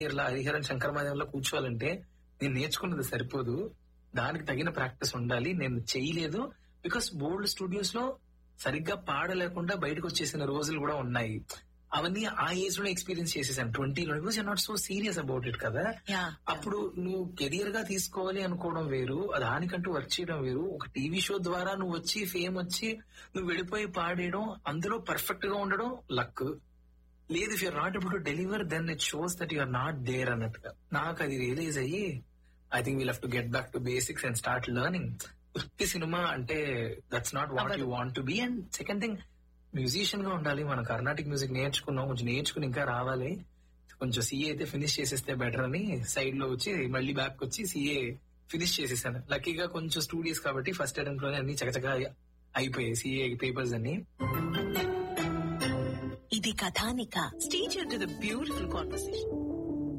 ఇలా హరిహరన్ శంకరమాదేవంలో కూర్చోవాలంటే నేను నేర్చుకున్నది సరిపోదు, దానికి తగిన ప్రాక్టీస్ ఉండాలి. నేను చేయలేదు బికాస్ బోల్డ్ స్టూడియోస్ లో సరిగ్గా పాడలేకుండా బయటకు వచ్చేసిన రోజులు కూడా ఉన్నాయి. అవన్నీ ఆ ఏజ్ లో ఎక్స్పీరియన్స్ చేసేసాను 20లో. Because you're not so serious about it కదా. అప్పుడు నువ్వు కెరియర్ గా తీసుకోవాలి అనుకోవడం వేరు, దానికంటూ వర్క్ చేయడం వేరు. ఒక టీవీ షో ద్వారా నువ్వు వచ్చి ఫేమ్ వచ్చి నువ్వు వెళ్ళిపోయి పాడేయడం, అందులో పర్ఫెక్ట్ గా ఉండడం లక్. లేదు, if you're not able to deliver then it shows that you're not there అన్నట్టుగా. నాకు అది రియలైజ్ అయ్యి I think wheel have to get back to basics and start learning. ఉత్తి సినిమా అంటే that's not what you want to be. And second thing, musician గా ఉండాలి. మనం Carnatic music నేర్చుకున్నాం, కొంచెం నేర్చుకుని ఇంకా రావాలి. కొంచెం సిఏ అయితే ఫినిష్ చేసేస్తే బెటర్ అని సైడ్ లో వచ్చి మళ్ళీ బ్యాక్ వచ్చి సిఏ ఫినిష్ చేసేసాను. లక్కీగా కొంచెం స్టూడియోస్ కాబట్టి ఫస్ట్ అటెంప్ట్ లోనే అన్ని చకచకా అయిపోయాయి సిఏ పేపర్స్ అన్ని. ఇది కథానిక. Stay tuned to the beautiful conversation.